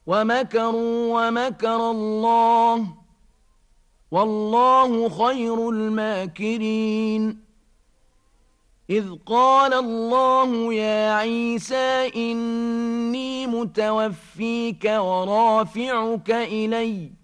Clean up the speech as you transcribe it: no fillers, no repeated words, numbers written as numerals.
ومكروا ومكر الله والله خير الماكرين إذ قال الله يا عيسى إني متوفيك ورافعك إليّ